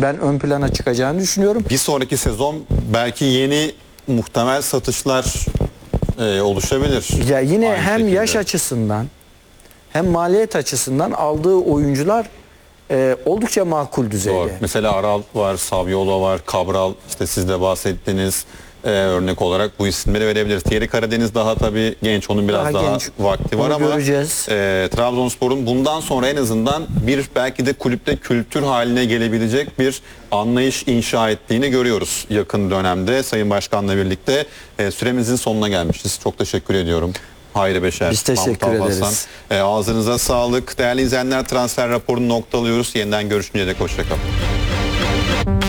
ben ön plana çıkacağını düşünüyorum. Bir sonraki sezon belki yeni muhtemel satışlar oluşabilir. Ya yine Aynı hem şekilde. yaş açısından hem maliyet açısından aldığı oyuncular oldukça makul düzeyde. Doğru. Mesela Aral var, Saviola var, Cabral, işte siz de bahsettiğiniz örnek olarak bu isimleri verebiliriz. Thierry Karadeniz daha tabii genç, onun biraz daha genç. vakti var Onu ama göreceğiz. Trabzonspor'un bundan sonra en azından bir belki de kulüpte kültür haline gelebilecek bir anlayış inşa ettiğini görüyoruz yakın dönemde. Sayın Başkan'la birlikte süremizin sonuna gelmişiz. Çok teşekkür ediyorum. Hayri Beşer, Biz teşekkür Mahmut Alparslan. ederiz. Ağzınıza sağlık. Değerli izleyenler, transfer raporunu noktalıyoruz. Yeniden görüşünceye dek hoşça kalın.